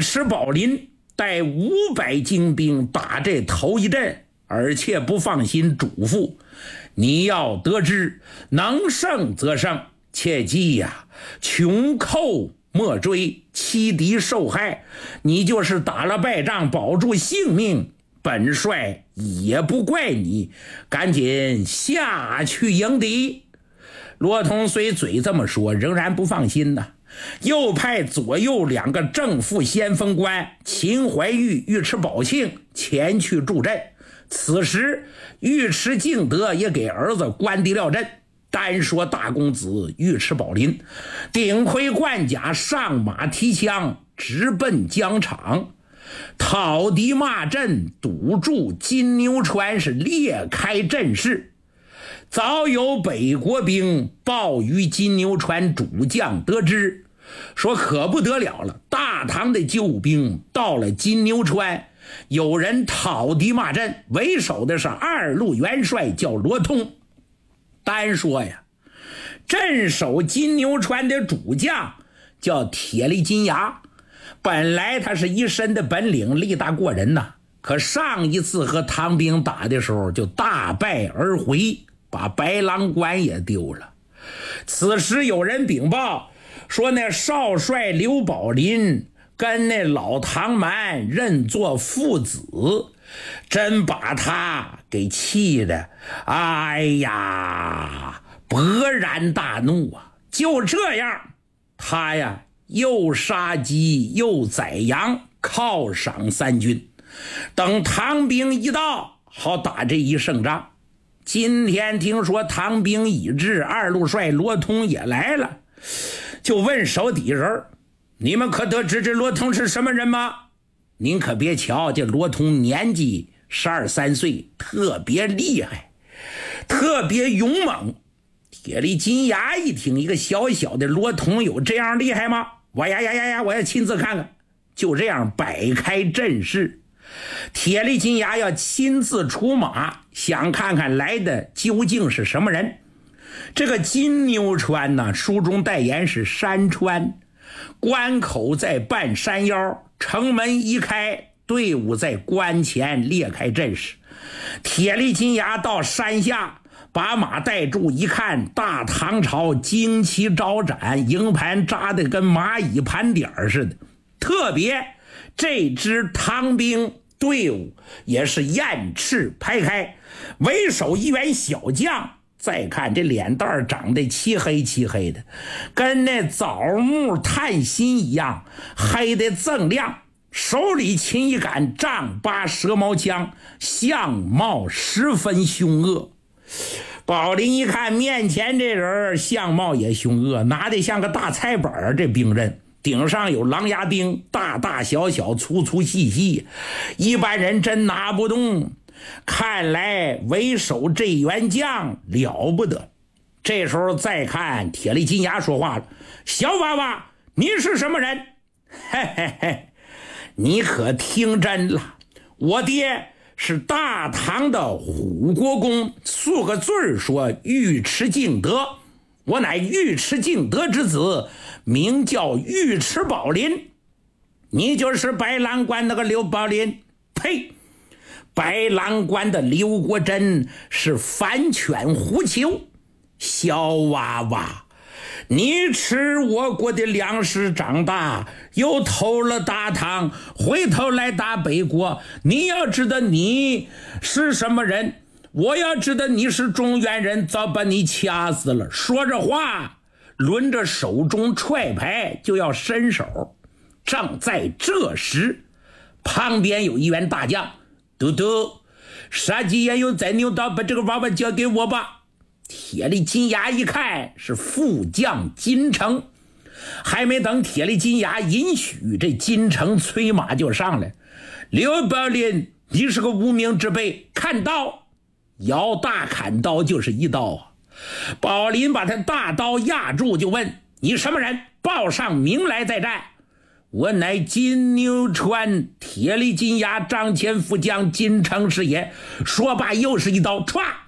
池宝林带500精兵打这头一阵，而且不放心嘱咐，你要得知能胜则胜，切记呀，穷寇莫追，欺敌受害，你就是打了败仗保住性命，本帅也不怪你，赶紧下去迎敌。罗通虽嘴这么说，仍然不放心呐，又派左右2个正副先锋官秦怀玉、尉迟宝庆前去助阵。此时尉迟敬德也给儿子关帝了阵，单说大公子尉迟宝林顶盔贯甲，上马提枪，直奔疆场，讨敌骂阵，堵住金牛川，是裂开阵势。早有北国兵报于金牛川主将得知，说可不得了了，大唐的救兵到了金牛川，有人讨敌骂阵，为首的是2路元帅叫罗通。单说呀，镇守金牛川的主将叫铁力金牙，本来他是一身的本领，力大过人呐，可上一次和唐兵打的时候就大败而回，把白狼关也丢了。此时有人禀报说，那少帅刘宝林跟那老唐蛮认作父子，真把他给气的，哎呀，勃然大怒啊！就这样，他呀又杀鸡又宰羊，犒赏3军，等唐兵一到，好打这一胜仗。今天听说唐兵已至，2路帅罗通也来了，就问手底人，你们可得知这罗通是什么人吗？您可别瞧，这罗通年纪12、13岁，特别厉害，特别勇猛。铁力金牙一听，一个小小的罗通有这样厉害吗？我要亲自看看。就这样摆开阵势，铁力金牙要亲自出马，想看看来的究竟是什么人。这个金牛川呢，书中代言是山川，关口在半山腰，城门一开，队伍在关前裂开阵势。铁力金牙到山下，把马带住，一看大唐朝旌旗招展，营盘扎得跟蚂蚁盘点似的，特别这支唐兵队伍也是雁翅排开，为首一员小将，再看这脸蛋长得漆黑漆黑的，跟那枣木炭心一样，黑的锃亮，手里擒一杆丈8蛇矛枪，相貌十分凶恶。宝林一看面前这人相貌也凶恶，拿的像个大菜板，这兵刃顶上有狼牙钉，大大小小粗粗细细，一般人真拿不动。看来为首这员将了不得。这时候再看铁力金牙说话了，小娃娃，你是什么人？嘿嘿嘿，你可听真了，我爹是大唐的虎国公，素个字说尉迟敬德，我乃尉迟敬德之子，名叫尉迟宝林。你就是白狼关那个刘宝林？呸！白狼关的刘国珍是反犬胡求。小娃娃，你吃我国的粮食长大，又偷了大唐，回头来打北国，你要知道你是什么人，我要知道你是中原人，早把你掐死了。说着话，抡着手中踹牌就要伸手。正在这时，旁边有一员大将，嘟嘟，杀鸡焉有宰牛刀，把这个娃娃交给我吧。铁力金牙一看是副将金城，还没等铁力金牙允许，这金城催马就上来。刘宝林，你是个无名之辈，看刀！摇大砍刀就是一刀啊！宝林把他大刀压住，就问：你什么人？报上名来再战。我乃金牛川铁力金牙张骞副将金城是也。说罢又是一刀，歘，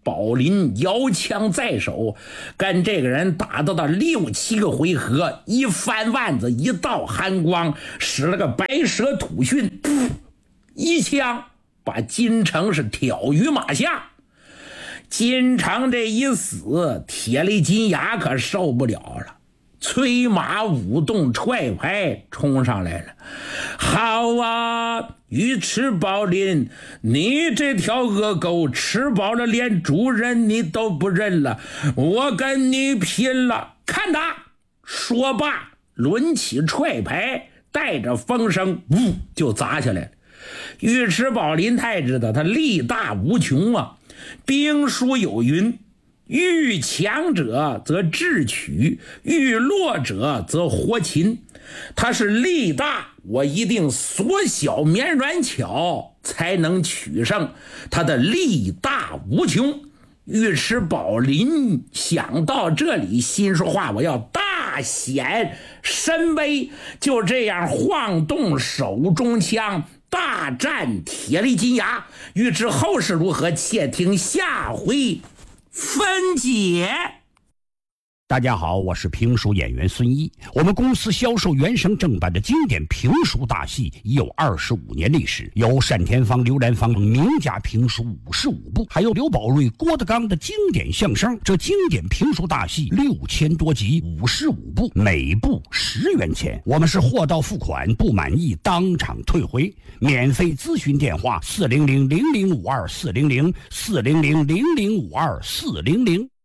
宝林摇枪在手，跟这个人打到了6、7个回合，一翻腕子，一道寒光，使了个白蛇吐讯，一枪把金城是挑于马下。金城这一死，铁力金牙可受不了了，催马舞动踹牌冲上来了。好啊，尉迟宝林，你这条恶狗吃饱了连主人你都不认了，我跟你拼了，看他！说罢抡起踹牌，带着风声就砸下来了。尉迟宝林太知道他力大无穷啊，兵书有云，遇强者则智取，遇弱者则活擒。他是力大，我一定缩小绵软巧，才能取胜。他的力大无穷。尉迟宝林想到这里，心说话，我要大显神威，就这样晃动手中枪，大战铁力金牙。欲知后事如何，且听下回分解。 大家好，我是评书演员孙一。我们公司销售原声正版的经典评书大戏已有25年历史，有单田芳、刘兰芳名家评书55部，还有刘宝瑞、郭德纲的经典相声。这经典评书大戏6000多集，55部，每部10元钱。我们是货到付款，不满意当场退回。免费咨询电话：400-0052-400，400-0052-400。